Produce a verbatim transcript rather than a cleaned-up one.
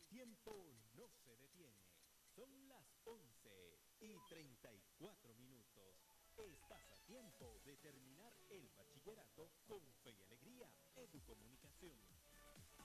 El tiempo no se detiene. Son las once y treinta y cuatro minutos.